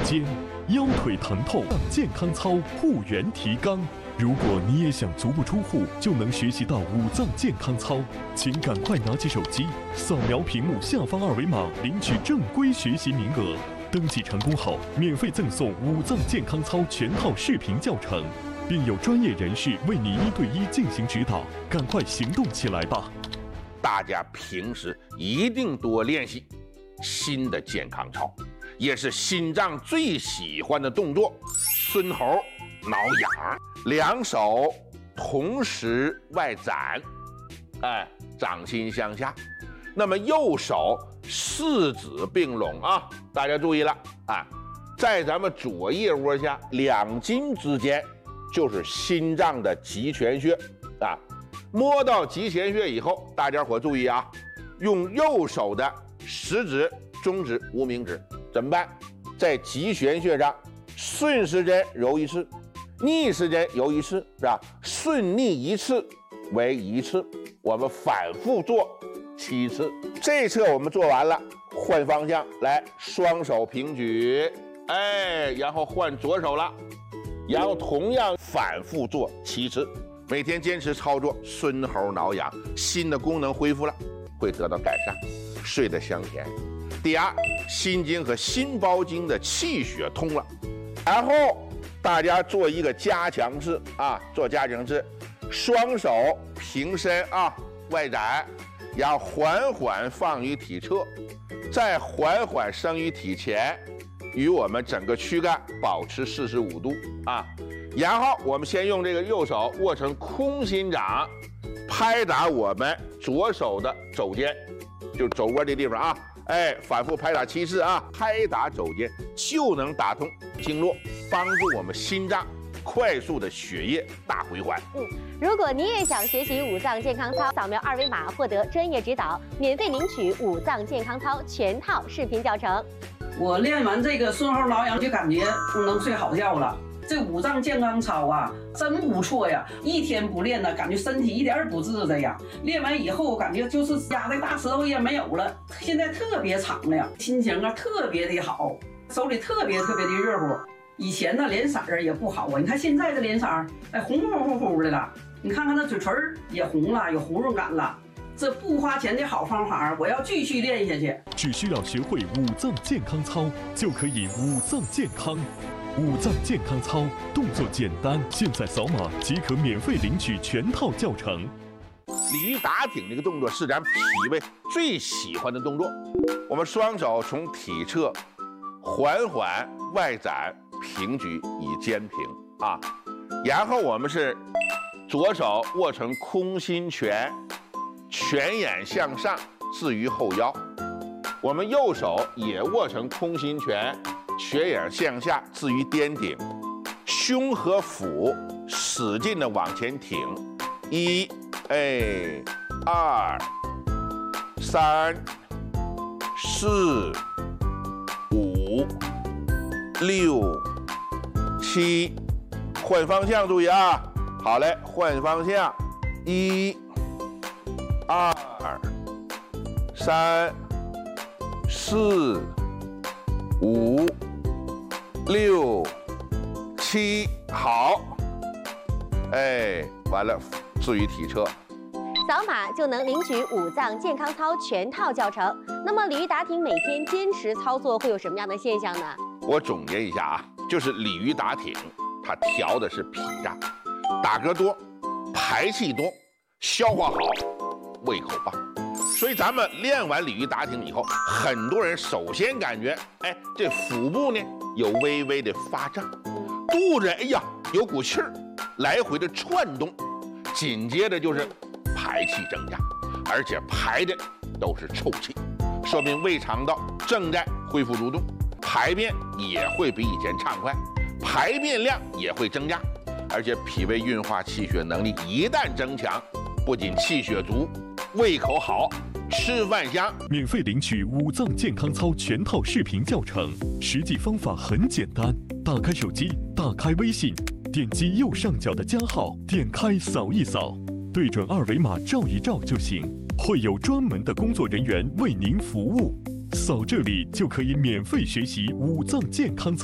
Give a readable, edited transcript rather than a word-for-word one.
肩、腰腿疼痛，健康操护圆提肛。如果你也想足不出户就能学习到五脏健康操，请赶快拿起手机，扫描屏幕下方二维码，领取正规学习名额。登记成功后，免费赠送五脏健康操全套视频教程，并有专业人士为你1对1进行指导。赶快行动起来吧！ 大家平时一定多练习新的健康操，也是心脏最喜欢的动作——孙猴挠痒。两手同时外展，掌心向下。那么右手四指并拢啊，大家注意了啊，在咱们左腋窝下2筋之间就是心脏的极泉穴啊。摸到极泉穴以后，大家伙注意啊，用右手的食指、中指、无名指怎么办？在极泉穴上顺时针揉1次，逆时针揉1次，是吧？顺逆1次为1次，我们反复做7次。这侧我们做完了，换方向来，双手平举，然后换左手了，然后同样反复做7次。每天坚持操作，孙猴挠痒，心的功能恢复了，会得到改善，睡得香甜。第二，心经和心包经的气血通了。然后大家做一个加强式啊，做加强式，双手平伸啊，外展，然后缓缓放于体侧，再缓缓升于体前，与我们整个躯干保持45度啊。然后我们先用这个右手握成空心掌，拍打我们左手的肘尖，就肘窝这地方啊，反复拍打7次啊，拍打肘尖就能打通经络，帮助我们心脏快速的血液大回环。 如果你也想学习五脏健康操，扫描二维码获得专业指导，免费领取五脏健康操全套视频教程。 我练完这个孙猴挠痒就感觉能睡好觉了。这五脏健康操啊，真不错呀！一天不练呢，感觉身体一点也不自在呀。练完以后，感觉就是压的大石头也没有了，现在特别敞亮，心情啊特别的好，手里特别的热乎。以前呢脸色儿也不好啊，你看现在这脸色儿，红乎乎的了。你看看那嘴唇也红了，有红润感了。这不花钱的好方法，我要继续练下去。 只需要学会五脏健康操，就可以五脏健康。五脏健康操动作简单，现在扫码即可免费领取全套教程。 鲤鱼打挺这个动作是咱脾胃最喜欢的动作。我们双手从体侧缓缓外展平举以肩平啊，然后我们是左手握成空心拳，拳眼向上置于后腰，我们右手也握成空心拳，拳眼向下置于颠顶，胸和腹使劲的往前挺，1、2、3、4、5、6、7，换方向注意啊！好嘞，换方向，1、2、3、4、5、6、7，好，完了，置于体侧。 扫码就能领取五脏健康操全套教程。那么鲤鱼打挺每天坚持操作会有什么样的现象呢？ 我总结一下啊，就是鲤鱼打挺，它调的是脾脏，打嗝多，排气多，消化好，胃口棒。所以咱们练完鲤鱼打挺以后，很多人首先感觉，这腹部呢有微微的发胀，肚子有股气儿来回的窜动，紧接着就是排气增加，而且排的都是臭气，说明胃肠道正在恢复蠕动，排便也会比以前畅快，排便量也会增加，而且脾胃运化气血能力一旦增强，不仅气血足，胃口好，吃饭香。 免费领取五脏健康操全套视频教程，实际方法很简单，打开手机，打开微信，点击右上角的加号，点开扫一扫，对准二维码照一照就行，会有专门的工作人员为您服务。扫这里就可以免费学习五脏健康操。